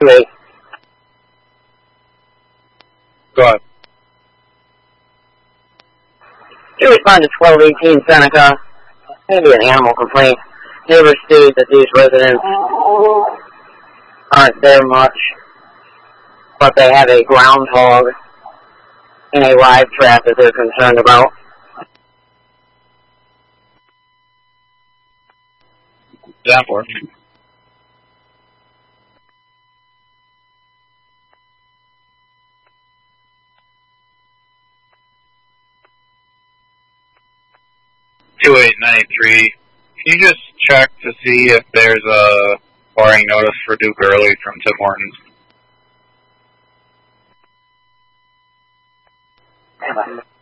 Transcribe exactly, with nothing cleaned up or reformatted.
Wait. Go ahead. You respond to twelve eighteen Seneca. Maybe an animal complaint. Neighbors state that these residents aren't there much, but they have a groundhog in a live trap that they're concerned about. That works. two eight nine three. Can you just check to see if there's a barring notice for Duke Early from Tim Hortons?